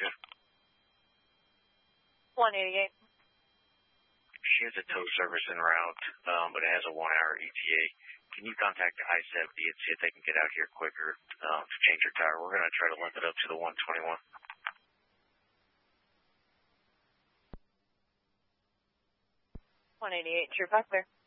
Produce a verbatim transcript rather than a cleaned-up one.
to? one eighty-eight. She has a tow service en route, um, but it has a one-hour E T A. Can you contact I seventy and see if they can get out here quicker um, to change her tire? We're going to try to limp it up to the one twenty-one. one eighty-eight, True Pass there.